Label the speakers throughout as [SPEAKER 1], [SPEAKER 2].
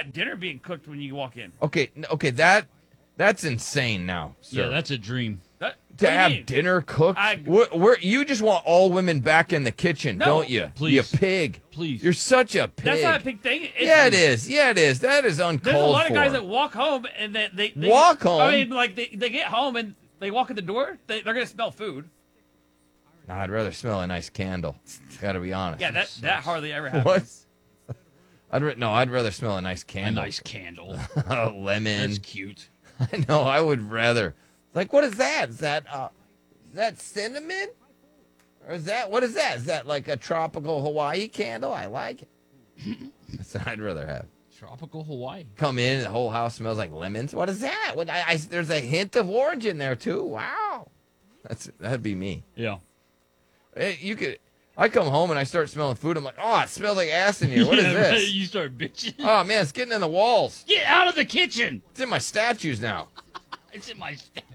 [SPEAKER 1] got dinner being cooked when you walk in.
[SPEAKER 2] Okay, that's insane now, sir.
[SPEAKER 3] Yeah, that's a dream.
[SPEAKER 1] What
[SPEAKER 2] to
[SPEAKER 1] do you
[SPEAKER 2] have
[SPEAKER 1] mean?
[SPEAKER 2] dinner cooked.
[SPEAKER 1] I-
[SPEAKER 2] You just want all women back in the kitchen,
[SPEAKER 1] No.
[SPEAKER 2] don't you?
[SPEAKER 3] Please.
[SPEAKER 2] You pig.
[SPEAKER 3] Please.
[SPEAKER 2] You're such a pig.
[SPEAKER 1] That's not a big thing.
[SPEAKER 2] Yeah, it is. Yeah, it is. That is uncalled for.
[SPEAKER 1] There's a lot of guys that walk home and they
[SPEAKER 2] Walk home?
[SPEAKER 1] I mean, like they get home and they walk in the door. They're gonna smell food.
[SPEAKER 2] No, I'd rather smell a nice candle. Got to be honest.
[SPEAKER 1] Yeah, that hardly ever happens.
[SPEAKER 2] What? I'd rather smell a nice
[SPEAKER 3] A
[SPEAKER 2] candle.
[SPEAKER 3] nice candle.
[SPEAKER 2] A lemon.
[SPEAKER 3] That's cute.
[SPEAKER 2] I know. I would rather. Like, what is that? Is that cinnamon? Or what is that? Is that like a tropical Hawaii candle? I like it. That's what I'd rather have.
[SPEAKER 3] Tropical Hawaii.
[SPEAKER 2] Come in, the whole house smells like lemons. What is that? There's a hint of orange in there too. Wow, that'd be me.
[SPEAKER 3] Yeah.
[SPEAKER 2] Hey, I come home and I start smelling food. I'm like, oh, it smells like ass in here. What is this?
[SPEAKER 3] You start bitching.
[SPEAKER 2] Oh man, it's getting in the walls.
[SPEAKER 3] Get out of the kitchen.
[SPEAKER 2] It's in my statues now.
[SPEAKER 3] It's in my statue.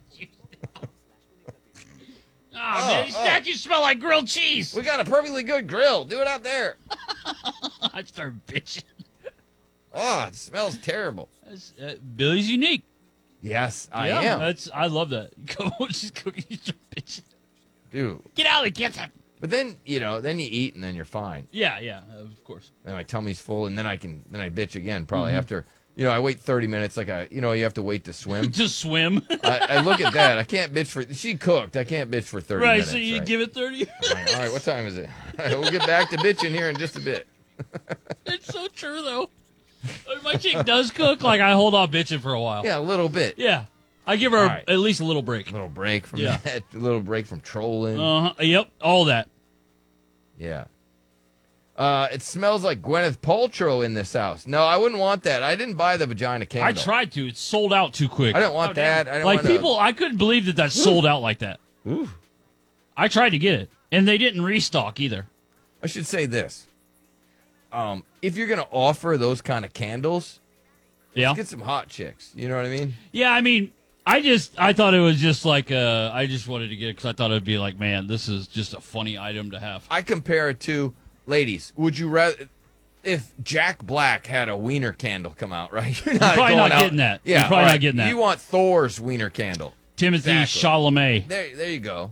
[SPEAKER 3] Oh, man, these statues smell like grilled cheese.
[SPEAKER 2] We got a perfectly good grill. Do it out there.
[SPEAKER 3] I start bitching.
[SPEAKER 2] Oh, it smells terrible.
[SPEAKER 3] Billy's unique.
[SPEAKER 2] Yes, I
[SPEAKER 3] Yeah,
[SPEAKER 2] am.
[SPEAKER 3] I love that. Come on, she's cooking. You start bitching.
[SPEAKER 2] Dude.
[SPEAKER 3] Get out of the kitchen.
[SPEAKER 2] But then, then you eat and then you're fine.
[SPEAKER 3] Yeah, of course.
[SPEAKER 2] And my tummy's full and then I bitch again probably after, I wait 30 minutes like you have to wait to swim.
[SPEAKER 3] To swim.
[SPEAKER 2] I look at that. I can't bitch she cooked. I can't bitch for 30 minutes.
[SPEAKER 3] So you give it 30?
[SPEAKER 2] Like, all right, what time is it? All right, we'll get back to bitching here in just a bit.
[SPEAKER 3] It's so true, though. If my chick does cook, like, I hold off bitching for a while.
[SPEAKER 2] Yeah, a little bit.
[SPEAKER 3] Yeah. I give her
[SPEAKER 2] right.
[SPEAKER 3] at least a little break.
[SPEAKER 2] A little break from
[SPEAKER 3] Yeah.
[SPEAKER 2] that. A little break from trolling.
[SPEAKER 3] Yep, all that.
[SPEAKER 2] Yeah. It smells like Gwyneth Paltrow in this house. No, I wouldn't want that. I didn't buy the vagina
[SPEAKER 3] I
[SPEAKER 2] candle.
[SPEAKER 3] tried to. It's sold out too quick.
[SPEAKER 2] I didn't want that. I didn't
[SPEAKER 3] Like,
[SPEAKER 2] want
[SPEAKER 3] I couldn't believe that sold out like that.
[SPEAKER 2] Ooh.
[SPEAKER 3] I tried to get it, and they didn't restock either.
[SPEAKER 2] I should say this. If you're going to offer those kind of candles,
[SPEAKER 3] Yeah.
[SPEAKER 2] get some hot chicks. You know what I mean?
[SPEAKER 3] Yeah, I mean, I thought it was just like, I just wanted to get it because I thought it would be like, man, this is just a funny item to have.
[SPEAKER 2] I compare it to, ladies, would you rather, if Jack Black had a wiener candle come out, right? You're
[SPEAKER 3] probably
[SPEAKER 2] going
[SPEAKER 3] not
[SPEAKER 2] out-
[SPEAKER 3] getting that.
[SPEAKER 2] Yeah,
[SPEAKER 3] You're probably
[SPEAKER 2] all
[SPEAKER 3] not
[SPEAKER 2] right.
[SPEAKER 3] getting that.
[SPEAKER 2] You want Thor's wiener candle.
[SPEAKER 3] Timothy
[SPEAKER 2] Exactly.
[SPEAKER 3] Chalamet.
[SPEAKER 2] There you go.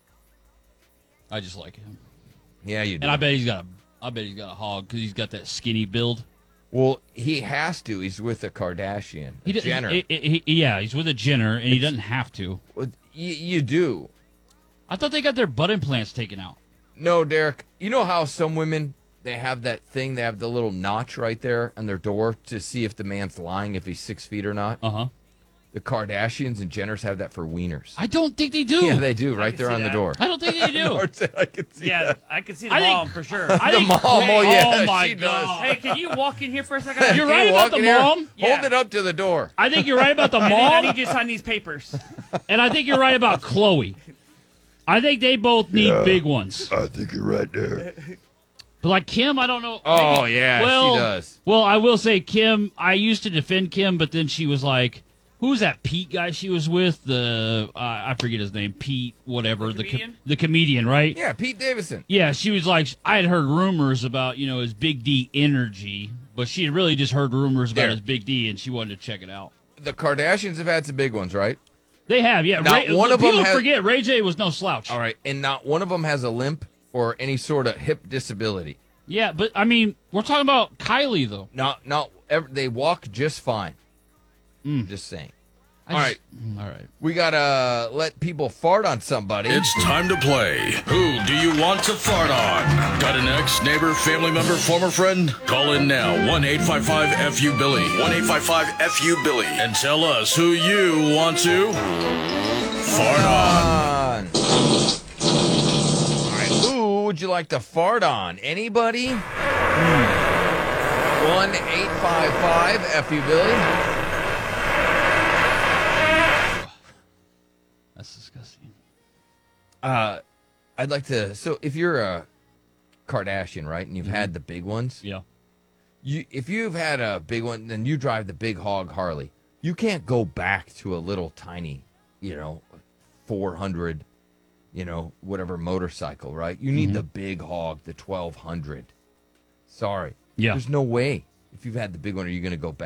[SPEAKER 3] I just like him.
[SPEAKER 2] Yeah, you do.
[SPEAKER 3] And I bet he's got a hog because he's got that skinny build.
[SPEAKER 2] Well, he has to. He's with a Kardashian, a Jenner.
[SPEAKER 3] Yeah, he's with a Jenner, and he doesn't have to.
[SPEAKER 2] Well, you do.
[SPEAKER 3] I thought they got their butt implants taken out.
[SPEAKER 2] No, Derek. You know how some women, they have that thing, they have the little notch right there on their door to see if the man's lying, if he's 6 feet or not?
[SPEAKER 3] Uh-huh.
[SPEAKER 2] The Kardashians and Jenners have that for wieners.
[SPEAKER 3] I don't think they do.
[SPEAKER 2] Yeah, they do, right
[SPEAKER 1] can
[SPEAKER 2] there
[SPEAKER 1] see
[SPEAKER 2] on the
[SPEAKER 1] that.
[SPEAKER 2] door.
[SPEAKER 3] I don't think they do.
[SPEAKER 2] I can see
[SPEAKER 1] Yeah,
[SPEAKER 2] that.
[SPEAKER 1] I can see the
[SPEAKER 3] I think-
[SPEAKER 1] mom for sure.
[SPEAKER 3] I
[SPEAKER 2] The
[SPEAKER 3] think
[SPEAKER 2] mom, oh yeah,
[SPEAKER 3] oh my
[SPEAKER 2] she
[SPEAKER 3] God.
[SPEAKER 2] does.
[SPEAKER 1] Hey, can you walk in here for a second?
[SPEAKER 3] You're
[SPEAKER 2] Can
[SPEAKER 3] right
[SPEAKER 2] you
[SPEAKER 3] about
[SPEAKER 2] walk
[SPEAKER 3] the
[SPEAKER 2] in here?
[SPEAKER 3] mom.
[SPEAKER 1] Yeah.
[SPEAKER 2] Hold it up to the door.
[SPEAKER 3] I think you're right about the
[SPEAKER 1] I
[SPEAKER 3] mom,
[SPEAKER 1] need you to sign these papers.
[SPEAKER 3] and I think you're right about Chloe. I think they both need big ones.
[SPEAKER 2] I think you're right there.
[SPEAKER 3] But like Kim, I don't know.
[SPEAKER 2] Oh, yeah,
[SPEAKER 3] well,
[SPEAKER 2] she does.
[SPEAKER 3] Well, I will say Kim, I used to defend Kim, but then she was like, who's that Pete guy she was with? I forget his name, Pete, whatever.
[SPEAKER 1] The comedian?
[SPEAKER 3] The comedian, right?
[SPEAKER 2] Yeah, Pete Davidson.
[SPEAKER 3] Yeah, she was like, I had heard rumors about, his Big D energy, but she had really just heard rumors about
[SPEAKER 2] There.
[SPEAKER 3] his Big D, and she wanted to check it out.
[SPEAKER 2] The Kardashians have had some big ones, right?
[SPEAKER 3] They have, yeah.
[SPEAKER 2] Not one of them
[SPEAKER 3] people
[SPEAKER 2] has-
[SPEAKER 3] forget Ray J was no slouch.
[SPEAKER 2] All right, and not one of them has a limp or any sort of hip disability.
[SPEAKER 3] Yeah, but I mean, we're talking about Kylie though.
[SPEAKER 2] They walk just fine. Just saying. All right,
[SPEAKER 3] All right.
[SPEAKER 2] we gotta let people fart on somebody.
[SPEAKER 4] It's time to play. Who do you want to fart on? Got an ex, neighbor, family member, former friend? Call in now. 1-855-FU-BILLY. 1-855-FU-BILLY. And tell us who you want to fart on.
[SPEAKER 2] All right, who would you like to fart on? Anybody? 1-855-FU-BILLY.
[SPEAKER 3] That's disgusting.
[SPEAKER 2] I'd like to. So, if you're a Kardashian, right, and you've had the big ones,
[SPEAKER 3] Yeah.
[SPEAKER 2] if you've had a big one, then you drive the big hog Harley. You can't go back to a little tiny, 400, whatever motorcycle, right? You need the big hog, the 1200. Sorry.
[SPEAKER 3] Yeah.
[SPEAKER 2] There's no way. If you've had the big one, are you going to go back?